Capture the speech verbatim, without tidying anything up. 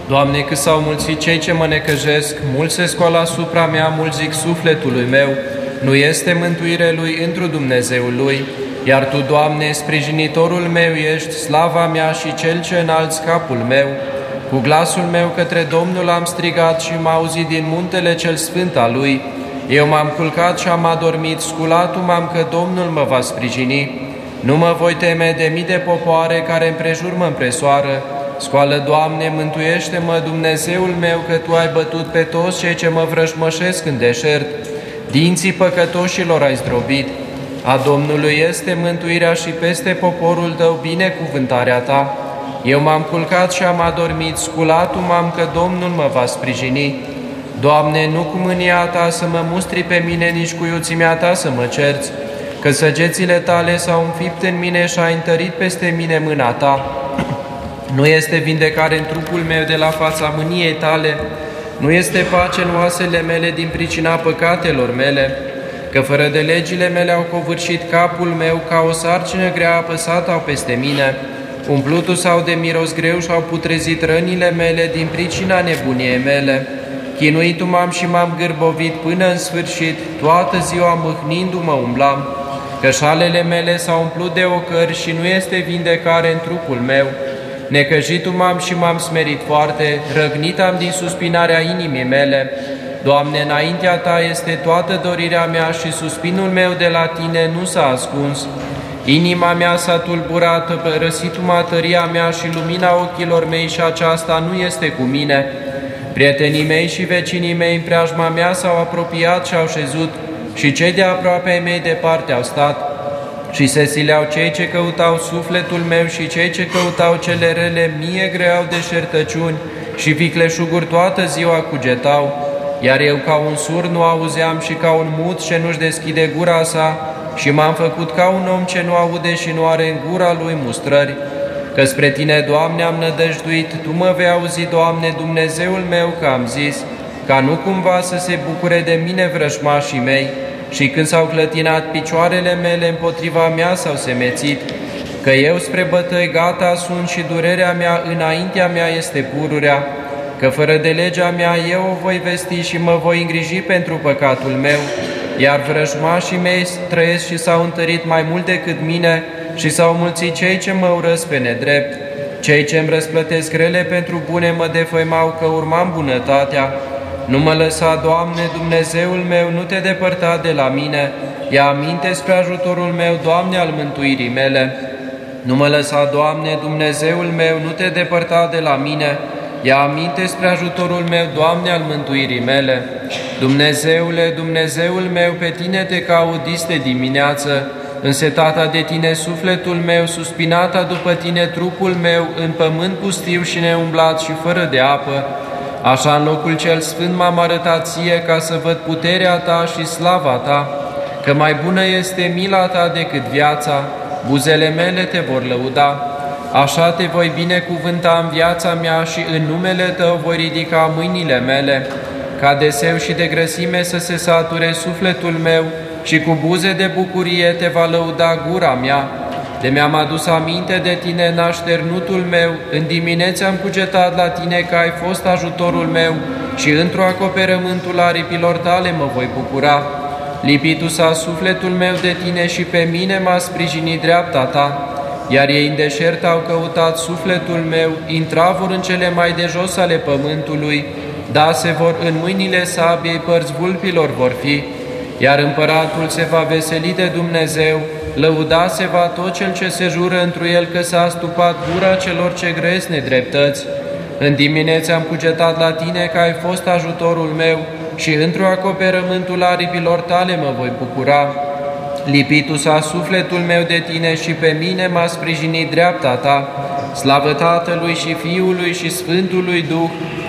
Doamne, cât s-au mulțit cei ce mă necăjesc, mulți se scoală asupra mea, mulți zic sufletului meu, nu este mântuire lui întru Dumnezeul lui, iar Tu, Doamne, sprijinitorul meu ești, slava mea și cel ce înalți capul meu. Cu glasul meu către Domnul am strigat și m-a auzit din muntele cel sfânt al Lui. Eu m-am culcat și am adormit, sculatul m-am că Domnul mă va sprijini. Nu mă voi teme de mii de popoare care împrejur mă împresoară. Scoală, Doamne, mântuiește-mă, Dumnezeul meu, că Tu ai bătut pe toți cei ce mă vrăjmășesc în deșert. Dinții păcătoșilor ai zdrobit. A Domnului este mântuirea și peste poporul Tău binecuvântarea Ta. Eu m-am culcat și am adormit, sculatul m-am că Domnul mă va sprijini. Doamne, nu cu mânia Ta să mă mustri pe mine, nici cu iuțimea Ta să mă cerți, că săgețile Tale s-au înfipt în mine și ai întărit peste mine mâna Ta. Nu este vindecare în trupul meu de la fața mâniei Tale, nu este pace în oasele mele din pricina păcatelor mele, că fără de legile mele au covârșit capul meu, ca o sarcină grea apăsată au peste mine. Umplutul s-au de miros greu și au putrezit rănile mele din pricina nebuniei mele. Chinuitul m-am și m-am gârbovit până în sfârșit, toată ziua mâhnindu-mă umblam, că șalele mele s-au umplut de ocări și nu este vindecare în trupul meu. Necăjitul m-am și m-am smerit foarte, răgnit am din suspinarea inimii mele. Doamne, înaintea Ta este toată dorirea mea și suspinul meu de la Tine nu s-a ascuns. Inima mea s-a tulburat, părăsit-mă tăria mea și lumina ochilor mei și aceasta nu este cu mine. Prietenii mei și vecinii mei în preajma mea s-au apropiat și au șezut și cei de aproape mei departe au stat. Și se sileau cei ce căutau sufletul meu și cei ce căutau cele rele mie greau deșertăciuni și vicleșuguri toată ziua cugetau. Iar eu ca un surd nu auzeam și ca un mut ce nu-și deschide gura sa și m-am făcut ca un om ce nu aude și nu are în gura lui mustrări. Că spre Tine, Doamne, am nădăjduit, Tu mă vei auzi, Doamne, Dumnezeul meu, că am zis, ca nu cumva să se bucure de mine vrăjmașii mei, și când s-au clătinat picioarele mele împotriva mea s-au semețit, că eu spre bătăi gata sunt și durerea mea înaintea mea este pururea, că fără de legea mea eu o voi vesti și mă voi îngriji pentru păcatul meu, iar vrăjmașii mei trăiesc și s-au întărit mai mult decât mine și s-au mulțit cei ce mă urăsc pe nedrept. Cei ce îmi răsplătesc rele pentru bune mă defăimau că urmam bunătatea. Nu mă lăsa, Doamne, Dumnezeul meu, nu Te depărta de la mine. Ia aminte spre ajutorul meu, Doamne, al mântuirii mele. Nu mă lăsa, Doamne, Dumnezeul meu, nu Te depărta de la mine. Ia aminte spre ajutorul meu, Doamne, al mântuirii mele. Dumnezeule, Dumnezeul meu, pe Tine Te caut dis de dimineață. Însetata de Tine sufletul meu, suspinata după Tine trupul meu, în pământ pustiu și neumblat și fără de apă. Așa în locul cel sfânt m-am arătat Ție ca să văd puterea Ta și slava Ta, că mai bună este mila Ta decât viața, buzele mele Te vor lăuda. Așa Te voi binecuvânta în viața mea și în numele Tău voi ridica mâinile mele, ca de seu și de grăsime să se sature sufletul meu și cu buze de bucurie Te va lăuda gura mea. De mi-am adus aminte de Tine în așternutul meu, în dimineața am cugetat la Tine că ai fost ajutorul meu și într-o acoperământul aripilor Tale mă voi bucura. Lipitu s-a sufletul meu de Tine și pe mine m-a sprijinit dreapta Ta, iar ei în deșert au căutat sufletul meu, intra vor în cele mai de jos ale pământului, da se vor în mâinile sabiei, părți vulpilor vor fi, iar împăratul se va veseli de Dumnezeu, lăuda se va tot cel ce se jură întru el că s-a stupat gura celor ce grăiesc nedreptăți. În dimineața am cugetat la Tine că ai fost ajutorul meu și într-o acoperământul aripilor Tale mă voi bucura. Lipitu s-a sufletul meu de Tine și pe mine m-a sprijinit dreapta Ta. Slavă Tatălui și Fiului și Sfântului Duh,